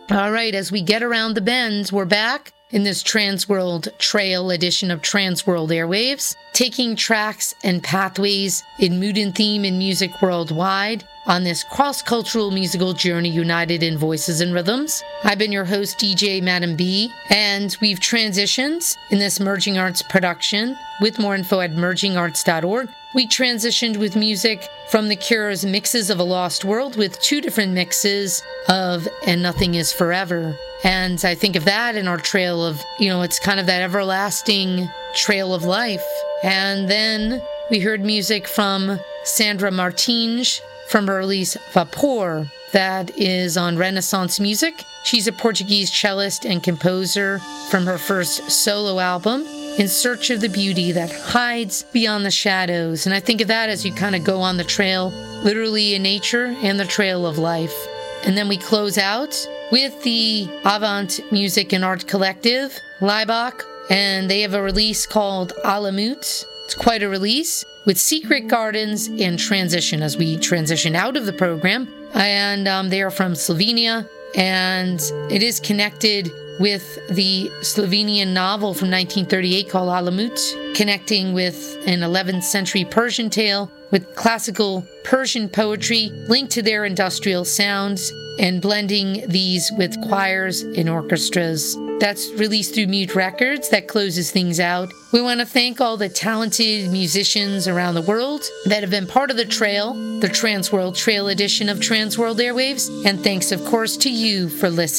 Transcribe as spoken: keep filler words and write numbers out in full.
All right, as we get around the bends, we're back in this Transworld Trail edition of Transworld Airwaves, taking tracks and pathways in mood and theme and music worldwide on this cross-cultural musical journey united in voices and rhythms. I've been your host, D J Madam B, and we've transitioned in this Merging Arts production. With more info at merging arts dot org. We transitioned with music from The Cure's Mixes of a Lost World with two different mixes of And Nothing Is Forever. And I think of that in our trail of, you know, it's kind of that everlasting trail of life. And then we heard music from Sandra Martins from her release Vapor, that is on Renaissance Music. She's a Portuguese cellist and composer from her first solo album, In Search of the Beauty That Hides Beyond the Shadows. And I think of that as you kind of go on the trail, literally in nature and the trail of life. And then we close out with the Avant Music and Art Collective, Laibach, and they have a release called Alamut. It's quite a release with Secret Gardens and Transition as we transition out of the program. And um, they are from Slovenia, and it is connected with the Slovenian novel from nineteen thirty-eight called Alamut, connecting with an eleventh century Persian tale with classical Persian poetry linked to their industrial sounds and blending these with choirs and orchestras. That's released through Mute Records. That closes things out. We want to thank all the talented musicians around the world that have been part of the trail, the Transworld Trail edition of Transworld Airwaves, and thanks, of course, to you for listening.